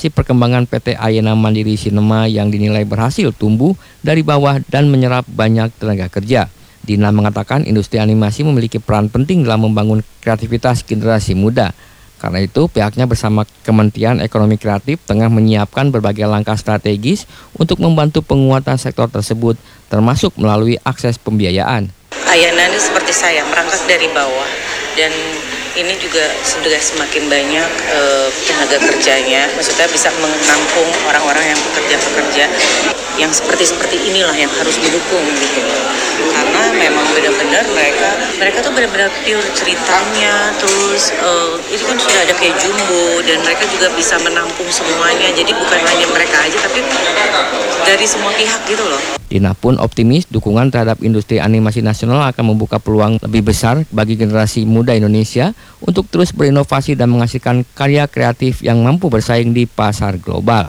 mengantisipasi perkembangan PT Ayana Mandiri Sinema yang dinilai berhasil tumbuh dari bawah dan menyerap banyak tenaga kerja. Dina mengatakan industri animasi memiliki peran penting dalam membangun kreativitas generasi muda. Karena itu, pihaknya bersama Kementerian Ekonomi Kreatif tengah menyiapkan berbagai langkah strategis untuk membantu penguatan sektor tersebut, termasuk melalui akses pembiayaan. Ayana ini seperti saya, merangkak dari bawah, dan ini juga sudah semakin banyak tenaga kerjanya, maksudnya bisa menampung orang-orang yang bekerja yang seperti inilah yang harus didukung gitu. Karena memang benar-benar mereka tuh benar-benar pure ceritanya, terus ini kan sudah ada kayak Jumbo dan mereka juga bisa menampung semuanya. Jadi bukan hanya mereka aja tapi dari semua pihak gitu loh. Dina pun optimis dukungan terhadap industri animasi nasional akan membuka peluang lebih besar bagi generasi muda Indonesia untuk terus berinovasi dan menghasilkan karya kreatif yang mampu bersaing di pasar global.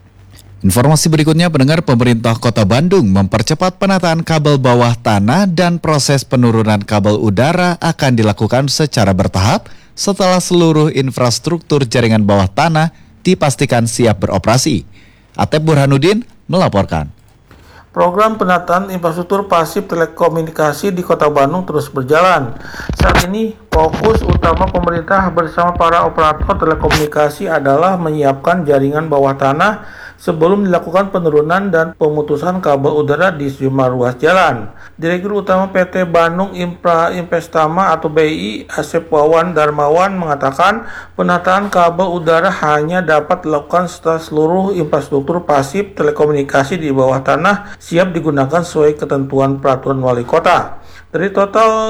Informasi berikutnya, pendengar, pemerintah Kota Bandung mempercepat penataan kabel bawah tanah dan proses penurunan kabel udara akan dilakukan secara bertahap setelah seluruh infrastruktur jaringan bawah tanah dipastikan siap beroperasi. Atep Burhanuddin melaporkan. Program penataan infrastruktur pasif telekomunikasi di Kota Bandung terus berjalan. Saat ini, fokus utama pemerintah bersama para operator telekomunikasi adalah menyiapkan jaringan bawah tanah sebelum dilakukan penurunan dan pemutusan kabel udara di sejumlah ruas jalan. Direktur Utama PT Bandung Infra Investama atau BI, Asep Wawan Darmawan mengatakan penataan kabel udara hanya dapat dilakukan setelah seluruh infrastruktur pasif telekomunikasi di bawah tanah siap digunakan sesuai ketentuan peraturan wali kota. Dari total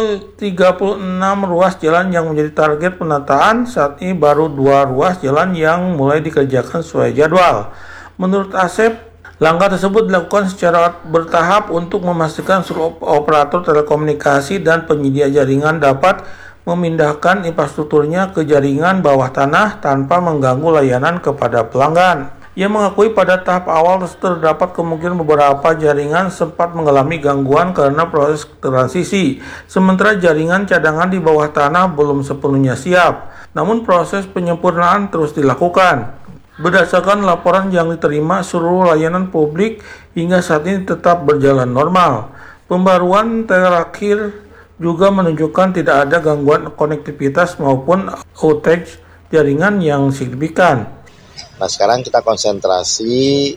36 ruas jalan yang menjadi target penataan, saat ini baru 2 ruas jalan yang mulai dikerjakan sesuai jadwal. Menurut Asep, langkah tersebut dilakukan secara bertahap untuk memastikan seluruh operator telekomunikasi dan penyedia jaringan dapat memindahkan infrastrukturnya ke jaringan bawah tanah tanpa mengganggu layanan kepada pelanggan. Ia mengakui pada tahap awal terdapat kemungkinan beberapa jaringan sempat mengalami gangguan karena proses transisi, sementara jaringan cadangan di bawah tanah belum sepenuhnya siap. Namun proses penyempurnaan terus dilakukan. Berdasarkan laporan yang diterima, seluruh layanan publik hingga saat ini tetap berjalan normal. Pembaruan terakhir juga menunjukkan tidak ada gangguan konektivitas maupun outage jaringan yang signifikan. Nah, sekarang kita konsentrasi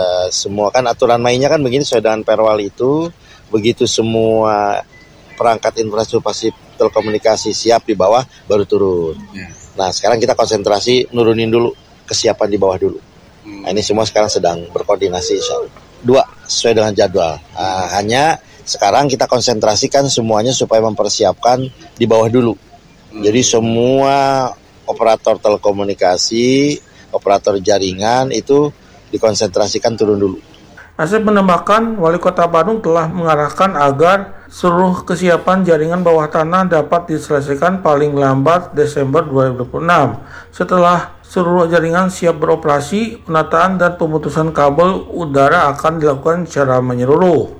semua kan aturan mainnya kan begini sesuai dengan perwal itu, begitu semua perangkat infrastruktur pasif telekomunikasi siap di bawah baru turun. Nah, sekarang kita konsentrasi nurunin dulu kesiapan di bawah dulu. Nah, ini semua sekarang sedang berkoordinasi. 2, sesuai dengan jadwal. Hanya sekarang kita konsentrasikan semuanya supaya mempersiapkan di bawah dulu. Jadi semua operator telekomunikasi, operator jaringan itu dikonsentrasikan turun dulu. Asep menambahkan, Wali Kota Bandung telah mengarahkan agar seluruh kesiapan jaringan bawah tanah dapat diselesaikan paling lambat Desember 2026. Setelah seluruh jaringan siap beroperasi, penataan dan pemutusan kabel udara akan dilakukan secara menyeluruh.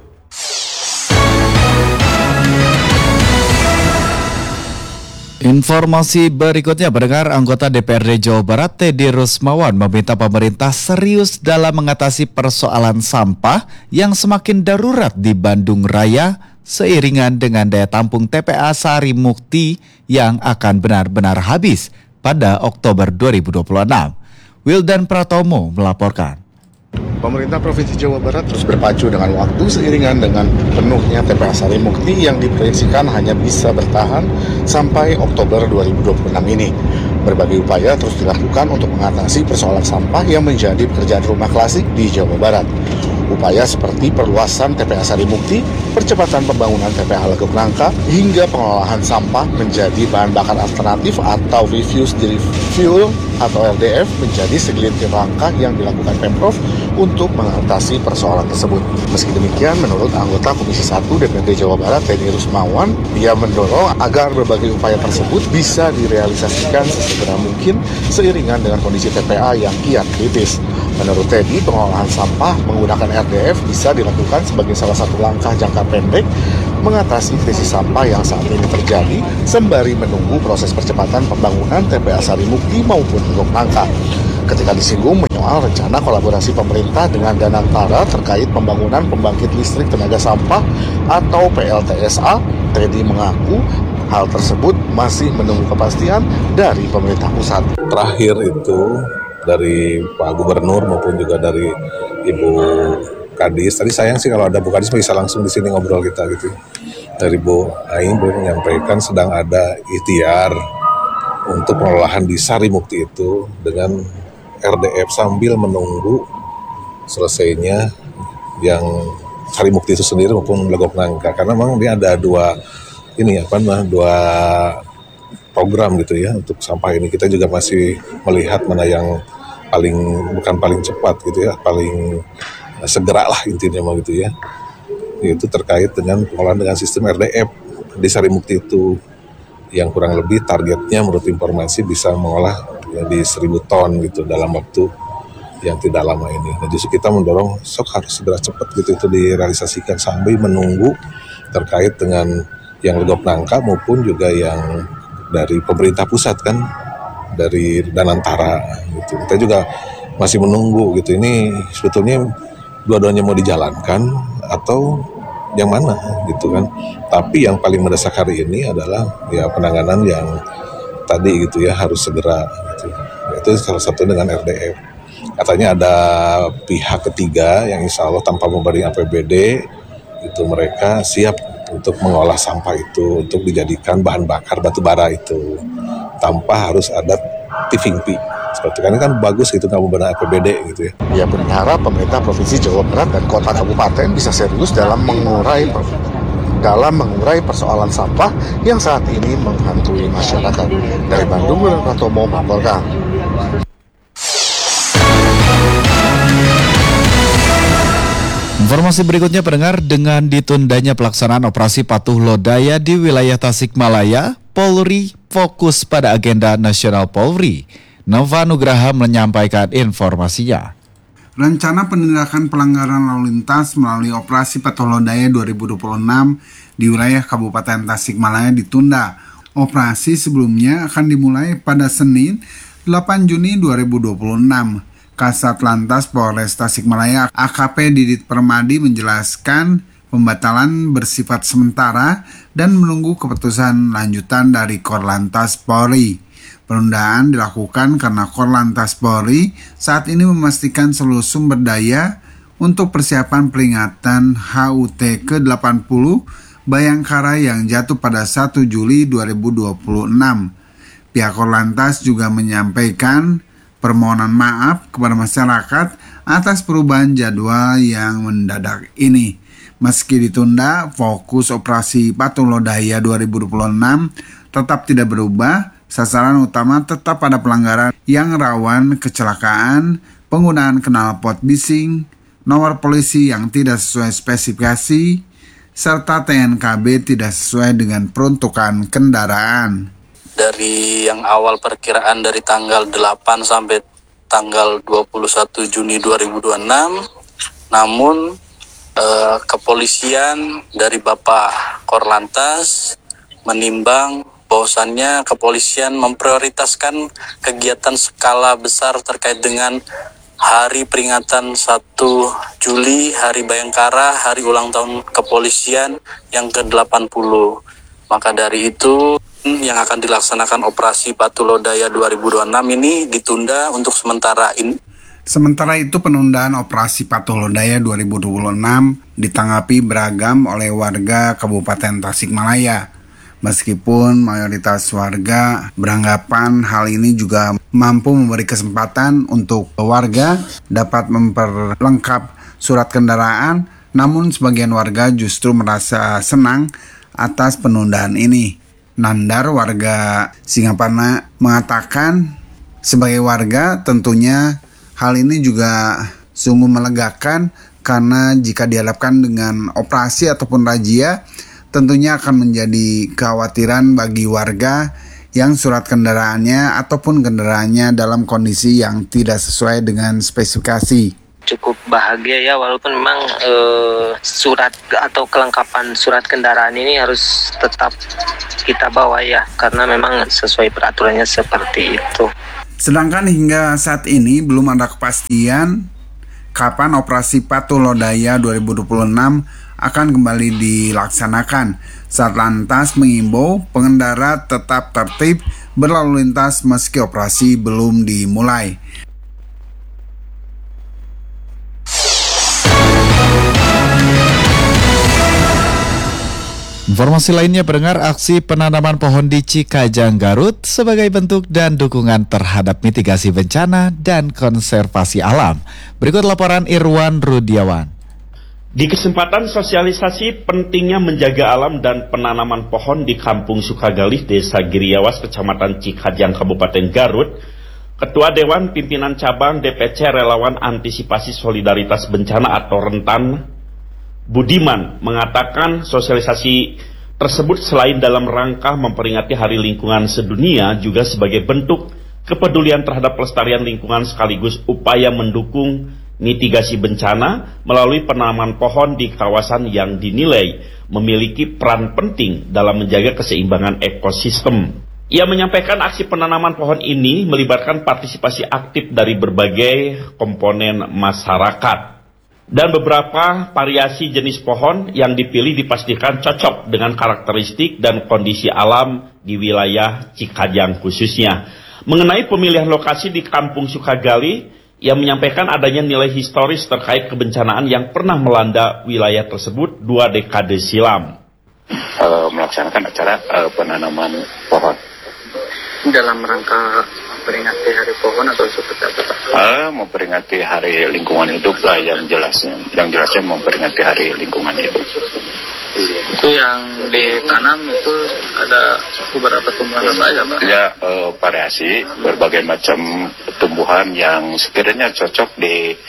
Informasi berikutnya, pendengar, anggota DPRD Jawa Barat Teddy Rusmawan meminta pemerintah serius dalam mengatasi persoalan sampah yang semakin darurat di Bandung Raya seiringan dengan daya tampung TPA Sari Mukti yang akan benar-benar habis pada Oktober 2026. Wildan Pratomo melaporkan. Pemerintah Provinsi Jawa Barat terus berpacu dengan waktu seiringan dengan penuhnya TPA Sari Mukti yang diproyeksikan hanya bisa bertahan sampai Oktober 2026 ini. Berbagai upaya terus dilakukan untuk mengatasi persoalan sampah yang menjadi pekerjaan rumah klasik di Jawa Barat. Upaya seperti perluasan TPA Sari Mukti, percepatan pembangunan TPA Legok Nangka, hingga pengolahan sampah menjadi bahan bakar alternatif atau refuse fuel atau RDF menjadi segelintir langkah yang dilakukan Pemprov untuk mengatasi persoalan tersebut. Meski demikian, menurut anggota Komisi 1 DPRD Jawa Barat Teddy Rusmawan, ia mendorong agar berbagai upaya tersebut bisa direalisasikan sesegera mungkin seiringan dengan kondisi TPA yang kian kritis. Menurut Teddy, pengolahan sampah menggunakan RDF bisa dilakukan sebagai salah satu langkah jangka pendek mengatasi krisis sampah yang saat ini terjadi sembari menunggu proses percepatan pembangunan TPA Sarimukti maupun Legok Nangka. Ketika disinggung menyoal rencana kolaborasi pemerintah dengan Danantara terkait pembangunan pembangkit listrik tenaga sampah atau PLTSA, Teddy mengaku hal tersebut masih menunggu kepastian dari pemerintah pusat. Terakhir itu dari Pak Gubernur maupun juga dari Ibu Kadis. Tadi sayang sih kalau ada Bu Kadis bisa langsung di sini ngobrol kita gitu. Dari Bu Aing belum menyampaikan sedang ada ikhtiar untuk pengolahan di Sarimukti itu dengan RDF sambil menunggu selesainya yang Sarimukti itu sendiri maupun Legok Nangka, karena memang dia ada dua program gitu ya untuk sampah ini. Kita juga masih melihat mana yang bukan paling cepat gitu ya, paling segera lah intinya mah gitu ya. Itu terkait dengan pengolahan dengan sistem RDF di Sarimukti itu yang kurang lebih targetnya menurut informasi bisa mengolah di 1.000 ton gitu dalam waktu yang tidak lama ini. Nah, justru kita mendorong harus segera cepat gitu itu direalisasikan sambil menunggu terkait dengan yang Legok Nangka maupun juga yang dari pemerintah pusat kan, dari Danantara gitu. Kita juga masih menunggu gitu. Ini sebetulnya dua-duanya mau dijalankan atau yang mana gitu kan. Tapi yang paling mendesak hari ini adalah ya penanganan yang tadi gitu ya, harus segera gitu. Itu salah satu dengan RDF. Katanya ada pihak ketiga yang insya Allah tanpa memberi APBD itu mereka siap untuk mengolah sampah itu untuk dijadikan bahan bakar batu bara itu tanpa harus ada tipping fee. Seperti kan bagus gitu nggak memberi APBD gitu ya. Ia berharap pemerintah Provinsi Jawa Barat dan kota kabupaten bisa serius dalam mengurai persoalan sampah yang saat ini menghantui masyarakat. Dari Bandung, William Pratomo melaporkan. Informasi berikutnya pendengar, dengan ditundanya pelaksanaan operasi patuh lodaya di wilayah Tasikmalaya, Polri fokus pada agenda nasional Polri. Nova Nugraha menyampaikan informasinya. Rencana penindakan pelanggaran lalu lintas melalui operasi patuh lodaya 2026 di wilayah Kabupaten Tasikmalaya ditunda. Operasi sebelumnya akan dimulai pada Senin 8 Juni 2026. Kasat Lantas Polres Tasikmalaya AKP Didit Permadi menjelaskan pembatalan bersifat sementara dan menunggu keputusan lanjutan dari Korlantas Polri. Penundaan dilakukan karena Korlantas Polri saat ini memastikan seluruh sumber daya untuk persiapan peringatan HUT ke-80 Bayangkara yang jatuh pada 1 Juli 2026. Pihak Korlantas juga menyampaikan permohonan maaf kepada masyarakat atas perubahan jadwal yang mendadak ini. Meski ditunda, fokus operasi patuh lodaya 2026 tetap tidak berubah. Sasaran utama tetap pada pelanggaran yang rawan kecelakaan, penggunaan knalpot bising, nomor polisi yang tidak sesuai spesifikasi, serta TNKB tidak sesuai dengan peruntukan kendaraan. Dari yang awal perkiraan dari tanggal 8 sampai tanggal 21 Juni 2026, namun kepolisian dari Bapak Korlantas menimbang bahwasannya kepolisian memprioritaskan kegiatan skala besar terkait dengan hari peringatan 1 Juli, Hari Bayangkara, hari ulang tahun kepolisian yang ke-80. Maka dari itu yang akan dilaksanakan operasi patuh lodaya 2026 ini ditunda untuk sementara ini. Sementara itu penundaan operasi patuh lodaya 2026 ditanggapi beragam oleh warga Kabupaten Tasikmalaya. Meskipun mayoritas warga beranggapan hal ini juga mampu memberi kesempatan untuk warga dapat memperlengkap surat kendaraan, namun sebagian warga justru merasa senang atas penundaan ini. Nandar, warga Singapana, mengatakan sebagai warga tentunya hal ini juga sungguh melegakan karena jika dihadapkan dengan operasi ataupun razia tentunya akan menjadi kekhawatiran bagi warga yang surat kendaraannya ataupun kendaraannya dalam kondisi yang tidak sesuai dengan spesifikasi. Cukup bahagia ya, walaupun memang surat atau kelengkapan surat kendaraan ini harus tetap kita bawa ya, karena memang sesuai peraturannya seperti itu. Sedangkan hingga saat ini belum ada kepastian kapan operasi Patuh Lodaya 2026 akan kembali dilaksanakan. Satlantas mengimbau pengendara tetap tertib berlalu lintas meski operasi belum dimulai. Informasi lainnya, pendengar, aksi penanaman pohon di Cikajang, Garut sebagai bentuk dan dukungan terhadap mitigasi bencana dan konservasi alam. Berikut laporan Irwan Rudiawan. Di kesempatan sosialisasi pentingnya menjaga alam dan penanaman pohon di Kampung Sukagalih, Desa Giriawas, Kecamatan Cikajang, Kabupaten Garut, Ketua Dewan Pimpinan Cabang DPC Relawan Antisipasi Solidaritas Bencana atau Rentan, Budiman, mengatakan sosialisasi tersebut selain dalam rangka memperingati Hari Lingkungan Sedunia juga sebagai bentuk kepedulian terhadap pelestarian lingkungan sekaligus upaya mendukung mitigasi bencana melalui penanaman pohon di kawasan yang dinilai memiliki peran penting dalam menjaga keseimbangan ekosistem. Ia menyampaikan aksi penanaman pohon ini melibatkan partisipasi aktif dari berbagai komponen masyarakat. Dan beberapa variasi jenis pohon yang dipilih dipastikan cocok dengan karakteristik dan kondisi alam di wilayah Cikajang khususnya. Mengenai pemilihan lokasi di Kampung Sukagali, ia menyampaikan adanya nilai historis terkait kebencanaan yang pernah melanda wilayah tersebut 2 dekade silam. Melaksanakan acara penanaman pohon. Dalam rangka memperingati Hari Pohon atau seperti apa? Memperingati Hari Lingkungan Hidup lah yang jelasnya. Yang jelasnya memperingati Hari Lingkungan Hidup. Itu yang ditanam itu ada beberapa tumbuhan apa aja, Pak? Ya, variasi berbagai macam tumbuhan yang sekiranya cocok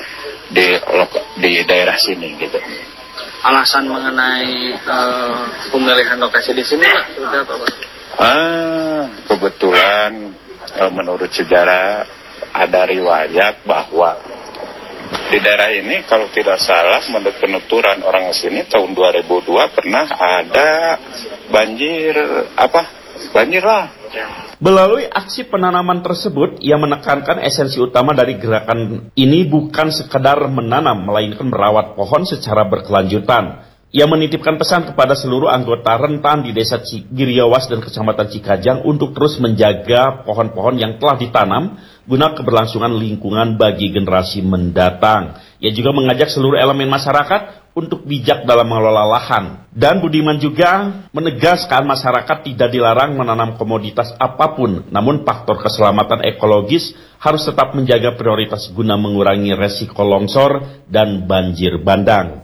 di daerah sini gitu. Alasan mengenai pemilihan lokasi di sini, Pak, sudah apa, Pak? Kebetulan menurut sejarah ada riwayat bahwa di daerah ini kalau tidak salah menurut penuturan orang sini tahun 2002 pernah ada banjir lah. Melalui aksi penanaman tersebut, ia menekankan esensi utama dari gerakan ini bukan sekedar menanam, melainkan merawat pohon secara berkelanjutan. Ia menitipkan pesan kepada seluruh anggota rentan di Desa Giriawas dan Kecamatan Cikajang untuk terus menjaga pohon-pohon yang telah ditanam guna keberlangsungan lingkungan bagi generasi mendatang. Ia juga mengajak seluruh elemen masyarakat untuk bijak dalam mengelola lahan. Dan Budiman juga menegaskan masyarakat tidak dilarang menanam komoditas apapun, namun faktor keselamatan ekologis harus tetap menjaga prioritas guna mengurangi resiko longsor dan banjir bandang.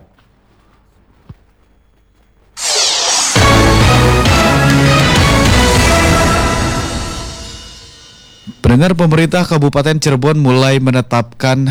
Pendengar, pemerintah Kabupaten Cirebon mulai menerapkan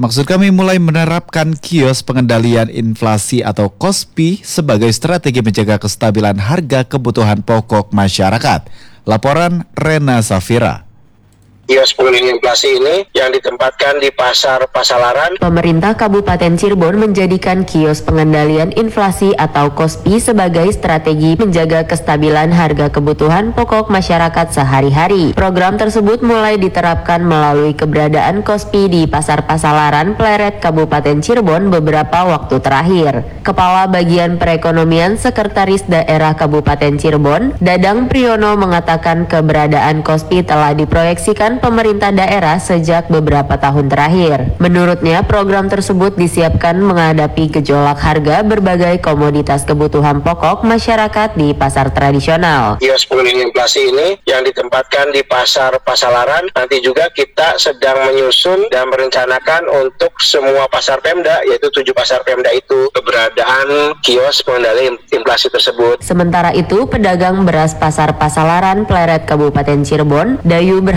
kios pengendalian inflasi atau KOSPI sebagai strategi menjaga kestabilan harga kebutuhan pokok masyarakat. Laporan Rena Safira. Kios pengendalian inflasi ini yang ditempatkan di Pasar Pasalaran. Pemerintah Kabupaten Cirebon menjadikan kios pengendalian inflasi atau KOSPI sebagai strategi menjaga kestabilan harga kebutuhan pokok masyarakat sehari-hari. Program tersebut mulai diterapkan melalui keberadaan KOSPI di Pasar Pasalaran, Pleret, Kabupaten Cirebon beberapa waktu terakhir. Kepala Bagian Perekonomian Sekretaris Daerah Kabupaten Cirebon, Dadang Priyono, mengatakan keberadaan KOSPI telah diproyeksikan pemerintah daerah sejak beberapa tahun terakhir. Menurutnya, program tersebut disiapkan menghadapi gejolak harga berbagai komoditas kebutuhan pokok masyarakat di pasar tradisional. Kios pengendalian inflasi ini yang ditempatkan di Pasar Pasalaran, nanti juga kita sedang menyusun dan merencanakan untuk semua pasar Pemda, yaitu 7 pasar Pemda itu keberadaan kios pengendalian inflasi tersebut. Sementara itu, pedagang beras Pasar Pasalaran, Pleret, Kabupaten Cirebon, Dayu, berharap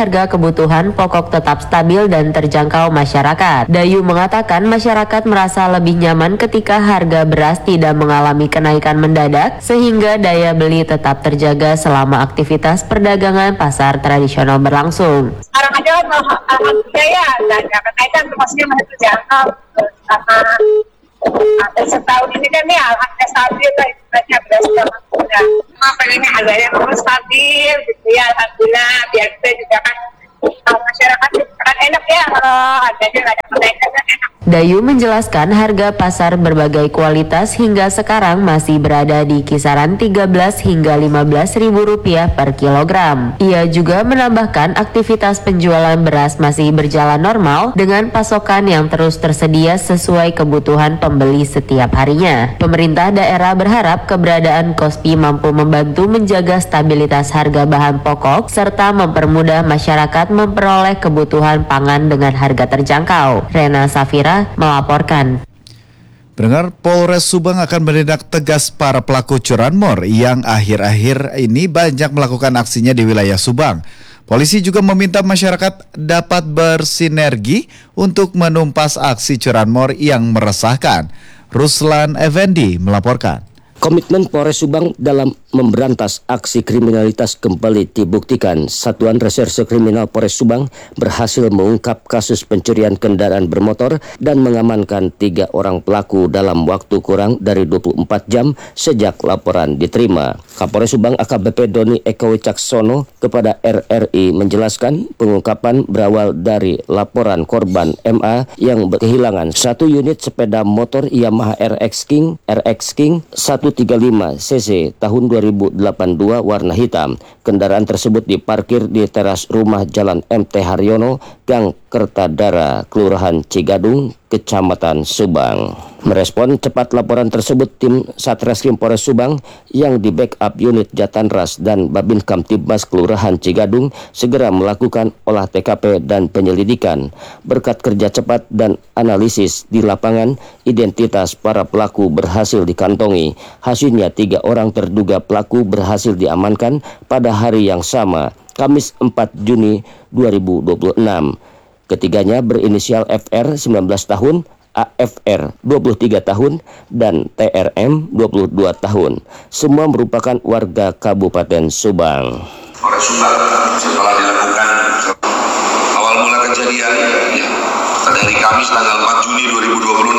harga kebutuhan pokok tetap stabil dan terjangkau masyarakat. Dayu mengatakan masyarakat merasa lebih nyaman ketika harga beras tidak mengalami kenaikan mendadak sehingga daya beli tetap terjaga selama aktivitas perdagangan pasar tradisional berlangsung. Sekarang aja alhamdulillah ya nggak ada kenaikan, maksudnya masih terjangkau sama setahun ini kan ya alhamdulillah stabil lah istilahnya beras sama gula. Pengennya harganya memang stabil gitu ya, alhamdulillah biar kita juga kan masyarakat kan enak ya kalau harganya nggak ada kenaikan kan enak. Dayu menjelaskan harga pasar berbagai kualitas hingga sekarang masih berada di kisaran 13 hingga 15 ribu rupiah per kilogram. Ia juga menambahkan aktivitas penjualan beras masih berjalan normal dengan pasokan yang terus tersedia sesuai kebutuhan pembeli setiap harinya. Pemerintah daerah berharap keberadaan KOSPI mampu membantu menjaga stabilitas harga bahan pokok serta mempermudah masyarakat memperoleh kebutuhan pangan dengan harga terjangkau. Rena Safira melaporkan. Pendengar, Polres Subang akan menindak tegas para pelaku curanmor yang akhir-akhir ini banyak melakukan aksinya di wilayah Subang. Polisi juga meminta masyarakat dapat bersinergi untuk menumpas aksi curanmor yang meresahkan. Ruslan Effendi melaporkan. Komitmen Polres Subang dalam memberantas aksi kriminalitas kembali dibuktikan. Satuan Reserse Kriminal Polres Subang berhasil mengungkap kasus pencurian kendaraan bermotor dan mengamankan 3 orang pelaku dalam waktu kurang dari 24 jam sejak laporan diterima. Kapolres Subang AKBP Doni Eko Wicaksono kepada RRI menjelaskan pengungkapan berawal dari laporan korban MA yang kehilangan 1 unit sepeda motor Yamaha RX King 135cc tahun 2082 warna hitam. Kendaraan tersebut diparkir di teras rumah Jalan MT Haryono, Gang Kertadara, Kelurahan Cigadung, Kecamatan Subang. Merespon cepat laporan tersebut, tim Satreskrim Polres Subang yang di backup unit Jatanras dan Babin Kamtibmas Kelurahan Cigadung segera melakukan olah TKP dan penyelidikan. Berkat kerja cepat dan analisis di lapangan, identitas para pelaku berhasil dikantongi. Hasilnya 3 orang terduga pelaku berhasil diamankan pada hari yang sama, Kamis 4 Juni 2026. Ketiganya berinisial FR 19 tahun, AFR 23 tahun, dan TRM 22 tahun. Semua merupakan warga Kabupaten Subang. Polres Subang setelah dilakukan awal mula kejadian dari Kamis tanggal 4 Juni 2026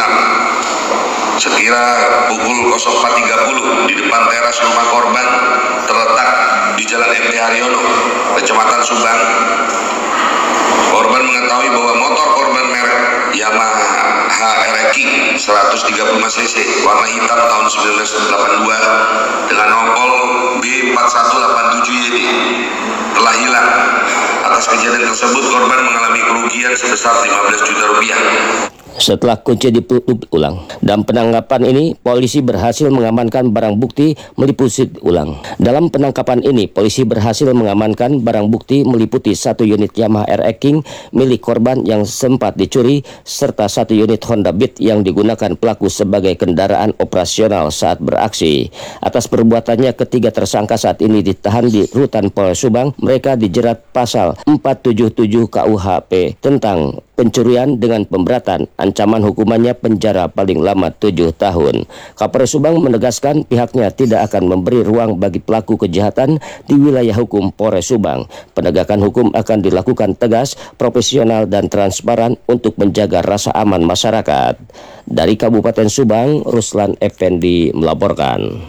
sekira pukul 04.30 di depan teras rumah korban terletak di Jalan MT Haryono, Kecamatan Subang. Korban mengetahui bahwa motor korban merek Yamaha RX King 135cc warna hitam tahun 1982 dengan nopol B4187YD telah hilang. Atas kejadian tersebut korban mengalami kerugian sebesar 15 juta rupiah. Setelah kunci ditutup ulang dan penangkapan ini, polisi berhasil mengamankan barang bukti meliputi ulang. Dalam penangkapan ini, polisi berhasil mengamankan barang bukti meliputi 1 unit Yamaha RX King milik korban yang sempat dicuri serta 1 unit Honda Beat yang digunakan pelaku sebagai kendaraan operasional saat beraksi. Atas perbuatannya, ketiga tersangka saat ini ditahan di Rutan Polres Subang. Mereka dijerat pasal 477 KUHP tentang pencurian dengan pemberatan. Ancaman hukumannya penjara paling lama 7 tahun. Kapolres Subang menegaskan pihaknya tidak akan memberi ruang bagi pelaku kejahatan di wilayah hukum Polres Subang. Penegakan hukum akan dilakukan tegas, profesional, dan transparan untuk menjaga rasa aman masyarakat. Dari Kabupaten Subang, Ruslan Effendi melaporkan.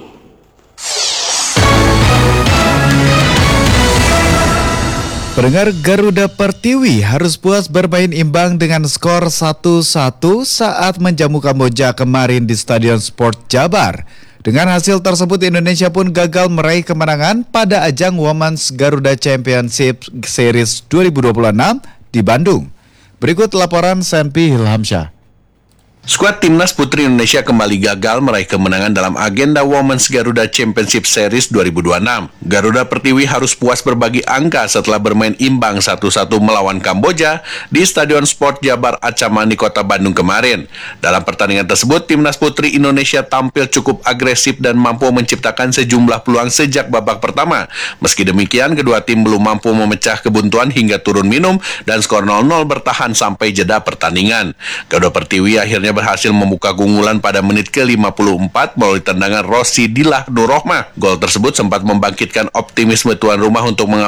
Pendengar, Garuda Pertiwi harus puas bermain imbang dengan skor 1-1 saat menjamu Kamboja kemarin di Stadion Sport Jabar. Dengan hasil tersebut, Indonesia pun gagal meraih kemenangan pada ajang Women's Garuda Championship Series 2026 di Bandung. Berikut laporan Senpi Hilhamsyah. Skuad Timnas Putri Indonesia kembali gagal meraih kemenangan dalam agenda Women's Garuda Championship Series 2026. Garuda Pertiwi harus puas berbagi angka setelah bermain imbang 1-1 melawan Kamboja di Stadion Sport Jabar Acamani, Kota Bandung kemarin. Dalam pertandingan tersebut, Timnas Putri Indonesia tampil cukup agresif dan mampu menciptakan sejumlah peluang sejak babak pertama. Meski demikian, kedua tim belum mampu memecah kebuntuan hingga turun minum dan skor 0-0 bertahan sampai jeda pertandingan. Garuda Pertiwi akhirnya berhasil membuka keunggulan pada menit ke-54 melalui tendangan Rossi Dilah Nurrohmah. Gol tersebut sempat membangkitkan optimisme tuan rumah untuk mengamankan